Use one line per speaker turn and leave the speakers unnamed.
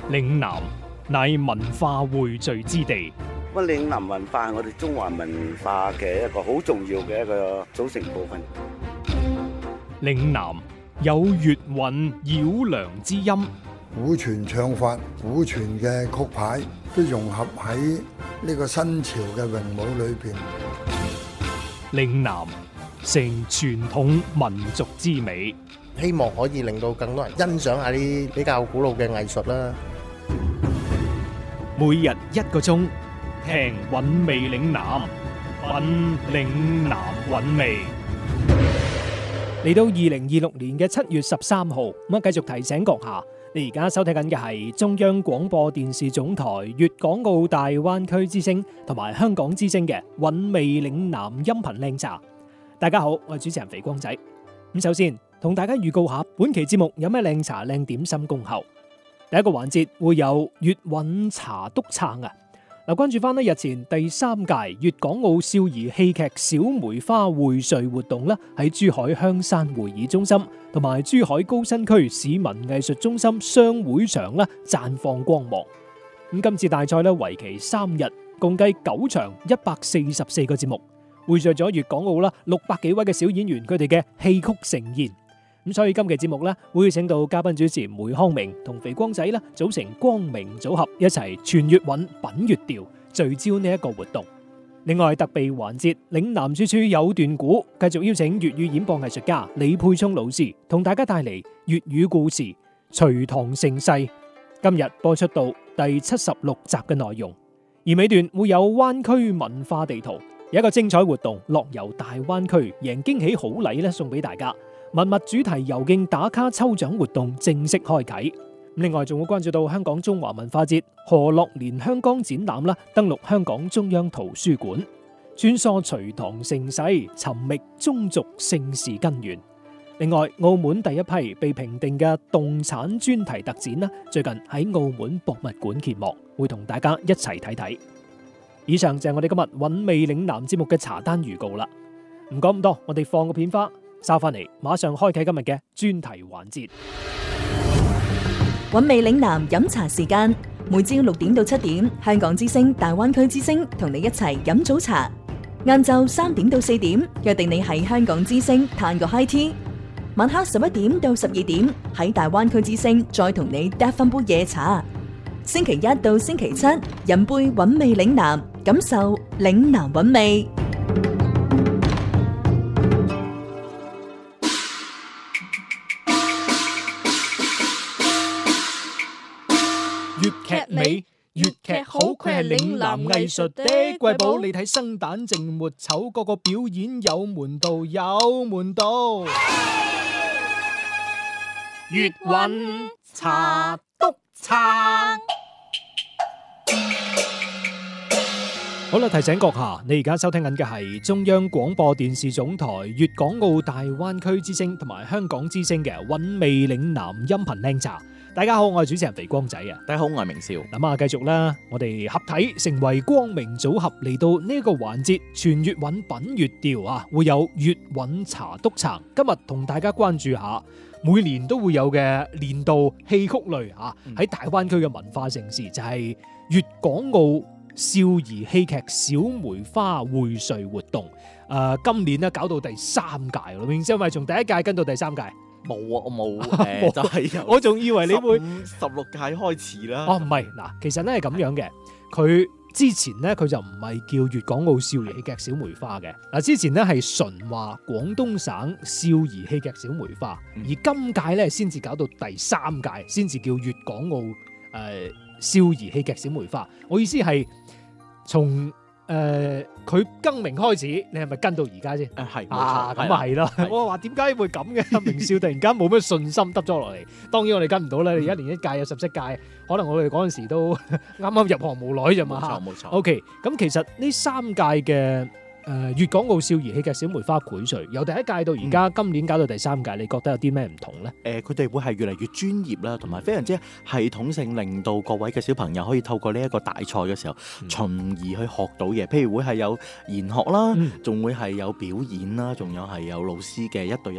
嶺南乃文化匯聚之地，
咁嶺南文化係我哋中華文化嘅一個好重要嘅一個組成部分。
嶺南有粵韻繞梁之音，
古傳唱法、古傳嘅曲牌都融合喺呢個新潮嘅詠舞裏邊。
嶺南成傳統民族之美，
希望可以令到更多人欣賞下啲比較古老嘅藝術啦。
每日1個鐘，聽韻味嶺南，品嶺南韻味。嚟到2026年嘅7月13號，咁繼續提醒閣下，你而家收睇緊嘅係中央廣播電視總台粵港澳大灣區之聲同埋香港之聲嘅韻味嶺南音頻靚茶。大家好，我係主持人肥光仔。咁首先同大家預告下本期節目有咩靚茶靚點心恭候。第一個環節會有粵韻茶篤撐啊！嗱，關注翻呢日前第3屆粵港澳少兒戲劇小梅花薈萃活動啦，喺珠海香山會議中心同埋珠海高新區市民藝術中心雙會場啦綻放光芒。咁今次大賽咧為期3日，共計9場144個節目，匯聚咗粵港澳啦600幾位嘅小演員佢哋嘅戲曲盛宴。咁所以今期節目咧會請到嘉賓主持梅康明同肥光仔啦組成光明組合，一齊傳粵韻品粵調，聚焦呢一個活動。另外特備環節嶺南處處有段古，繼續邀請粵語演播藝術家李沛聰老師同大家帶嚟粵語故事《隋唐盛世》，今日播出到第76集嘅內容。而尾段會有灣區文化地圖，有一個精彩活動樂遊大灣區，贏驚喜好禮咧送俾大家。文物主題遊徑打卡抽獎活動正式開啟，另外仲會關注到香港中華文化節何樂蓮香江展覽啦，登陸香港中央圖書館，穿梭隋唐盛世，尋覓宗族姓氏根源。另外，澳門第一批被評定嘅動產專題特展啦，最近喺澳門博物館揭幕，會同大家一齊睇睇。以上就係我哋今日韻味嶺南節目嘅茶單預告啦。唔講咁多，我哋放個片花。收翻嚟，馬上開啟今日嘅專題環節。
韻味嶺南飲茶時間，每朝6點到7點，香港之聲、大灣區之聲同你一齊飲早茶。晏晝3點到4點，約定你喺香港之聲嘆個 high tea。晚黑11點到12點，喺大灣區之聲再同你嗒翻杯夜茶。星期一到星期七，飲杯韻味嶺南，感受嶺南韻味。
粵劇美，粵劇好，佢係嶺南藝術的瑰寶。你睇生旦淨末丑，個個表演有門道，有門道。粵韻茶篤撐。好啦，提醒閣下，你而家收聽緊嘅係中央廣播電視總台粵港澳大灣區之聲同埋香港之聲嘅韻味嶺南音頻靚茶。大家好，我係主持人肥光仔啊！
大家好，我係明少。
咁啊，繼續啦，我哋合體成為光明組合，嚟到呢個環節，傳粵韻品粵調啊，會有粵韻茶篤撐。今日同大家關注下，每年都會有嘅年度戲曲類啊，喺大灣區嘅文化盛事就係粵港澳少兒戲劇小梅花薈萃活動。今年咧搞到第3屆咯，明少咪從第1屆跟到第3屆。
冇啊，我冇就係由
我仲以為你會
16屆開始啦。
哦，唔係嗱，其實咧係咁樣嘅，佢之前咧佢就唔係叫粵港澳少兒戲劇小梅花嘅，嗱之前咧係純話廣東省少兒戲劇小梅花，而今屆咧先至搞到第3屆，先至叫粵港澳少兒戲劇小梅花。我意思係從佢更名開始，你係咪跟到而家先？
係
咁啊係咯。我話點解會咁嘅？明少突然間冇乜信心耷咗落嚟。當然我哋跟唔到啦。你1年1屆有17屆，可能我哋嗰陣時都啱啱入行無耐啫嘛。
冇錯。
OK， 咁其實呢3屆嘅粵港澳少兒戲劇小梅花薈萃，由第1屆到而家，今年搞到第3屆，你覺得有啲咩唔同呢？
佢哋會係越嚟越專業啦，同埋非常之系統性，令到各位嘅小朋友可以透過呢一個大賽嘅時候，從而去學到嘢。譬如會係有研學啦，仲會係有表演啦，仲有係有老師嘅1對1